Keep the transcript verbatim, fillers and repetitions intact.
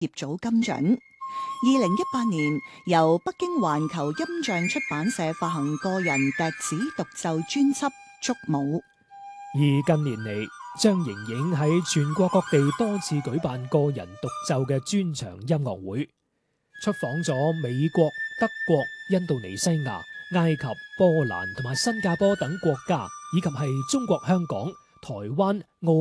業組金獎。二零一八年由北京環球音像出版社發行個人笛子獨奏專輯《觸舞》。 而近年嚟，張瑩瑩喺全國各地多次舉辦個人獨奏嘅專場音樂會，出訪咗美國、德國、印度尼西亞、埃及、波蘭同埋新加坡等國家，以及係中國香港、台灣、澳